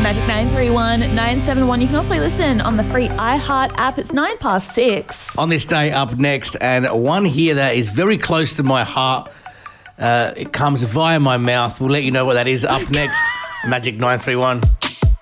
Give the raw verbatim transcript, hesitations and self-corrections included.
Magic nine three one, nine seven one. You can also listen on the free iHeart app. It's nine past six. On this day, up next, and one here that is very close to my heart. Uh, it comes via my mouth. We'll let you know what that is up next. Magic nine three one.